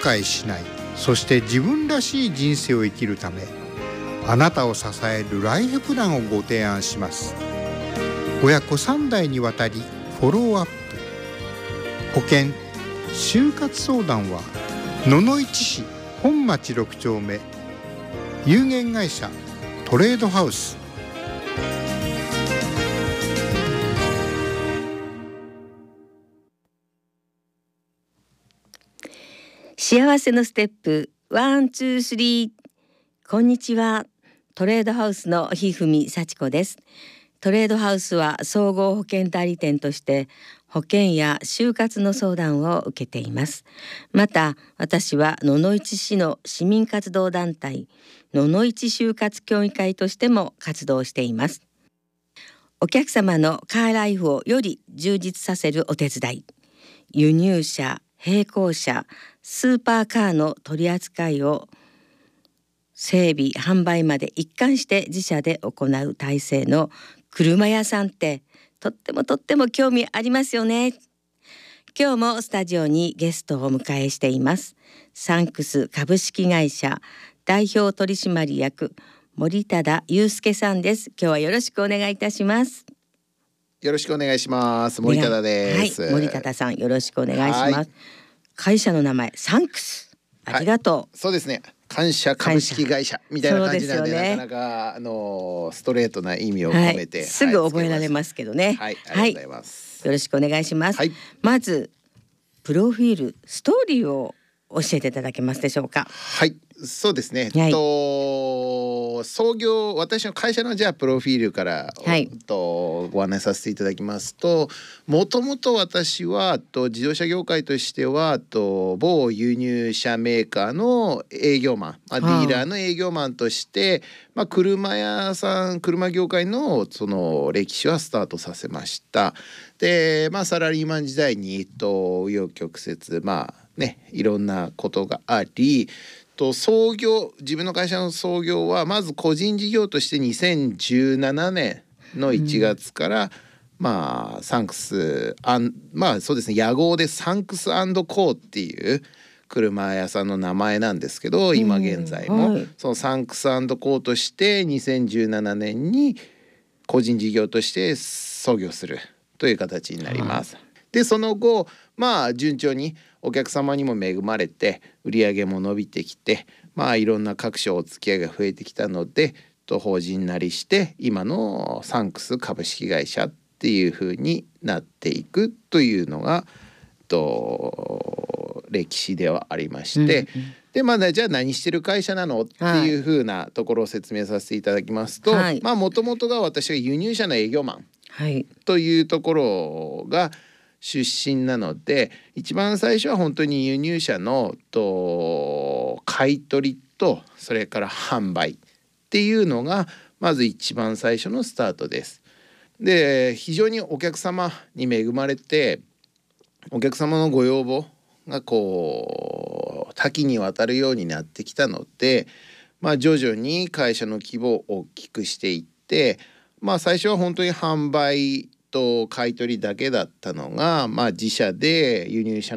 悔しない、そして自分らしい人生を生きるため、あなたを支えるライフプランをご提案します。親子3代にわたりフォローアップ、保険就活相談は野々市市本町6丁目有限会社トレードハウス。 幸せのステップ1、2、3。こんにちは。トレードハウスのひふみさちこです。トレードハウスは総合保険代理店として保険や就活の相談を受けています。また私は野々市市の市民活動団体野々市就活協議会としても活動しています。お客様のカーライフをより充実させるお手伝い、輸入車、並行車、スーパーカーの取り扱いを整備販売まで一貫して自社で行う体制の車屋さんってとっても興味ありますよね。今日もスタジオにゲストをお迎えしています。サンクス株式会社代表取締役森忠祐介さんです。今日はよろしくお願いいたします。 よろしくお願いします。森忠です。 はい、森忠さんよろしくお願いします。会社の名前サンクス、ありがとう。 はい、そうですね。感謝株式会社みたいな感じなんで、なかなかストレートな意味を込めて、 すぐ覚えられますけどね。 はい、ありがとうございます。 よろしくお願いします。まずプロフィール、ストーリーを教えていただけますでしょうか。 はい、そうですね。創業、私の会社のじゃあプロフィールから、ご案内させていただきますと、もともと私は自動車業界としては某輸入車メーカーの営業マン、ディーラーの営業マンとして、車屋さん、車業界のその歴史はスタートさせました。で、サラリーマン時代に紆余曲折いろんなことがあり、自分の会社の創業はまず個人事業として2017年の1月から、サンクスそうですね、屋号でサンクス&コーっていう車屋さんの名前なんですけど、今現在も、そのサンクス&コーとして2017年に個人事業として創業するという形になります。でその後順調にお客様にも恵まれて売り上げも伸びてきて、いろんな各種お付き合いが増えてきたので法人なりして今のサンクス株式会社っていう風になっていくというのが歴史ではありまして、でじゃあ何してる会社なのっていう風なところを説明させていただきますと、もともとが私が輸入車の営業マンというところが出身なので、一番最初は本当に輸入車の買い取りとそれから販売っていうのがまず一番最初のスタートです。で非常にお客様に恵まれて、お客様のご要望が多岐にわたるようになってきたので、徐々に会社の規模を大きくしていって、最初は本当に販売と買い取りだけだったのが、自社で輸入車